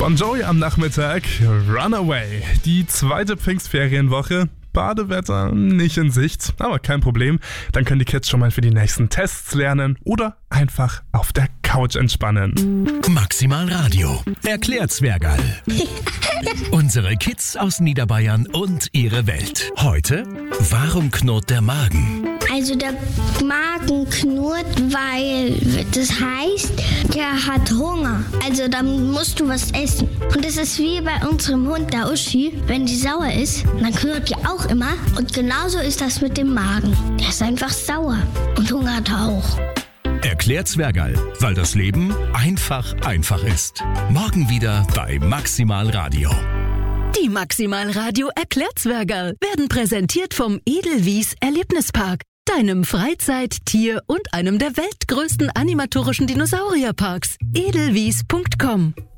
Bon Jovi am Nachmittag, Runaway. Die zweite Pfingstferienwoche. Badewetter nicht in Sicht, aber kein Problem. Dann können die Kids schon mal für die nächsten Tests lernen oder einfach auf der Couch entspannen. Maximal Radio. Erklärt Zwergal. Unsere Kids aus Niederbayern und ihre Welt. Heute, warum knurrt der Magen? Also der Magen knurrt, weil das heißt, der hat Hunger. Also dann musst du was essen. Und das ist wie bei unserem Hund, der Uschi. Wenn die sauer ist, dann knurrt die auch immer. Und genauso ist das mit dem Magen. Der ist einfach sauer und hungert auch. Erklärt Zwergal, weil das Leben einfach ist. Morgen wieder bei Maximal Radio. Die Maximal Radio Erklärt Zwergal werden präsentiert vom Edelwies Erlebnispark, deinem Freizeit-, Tier- und einem der weltgrößten animatorischen Dinosaurierparks. edelwies.com